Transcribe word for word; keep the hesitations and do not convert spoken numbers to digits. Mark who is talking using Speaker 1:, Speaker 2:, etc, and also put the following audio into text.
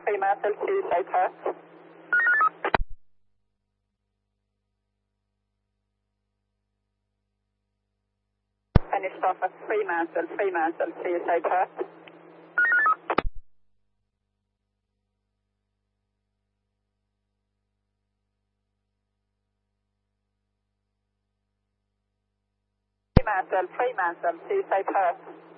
Speaker 1: Fremantle to Cyprus. Finished off at Fremantle, Fremantle to Cyprus. Fremantle, Fremantle to Cyprus.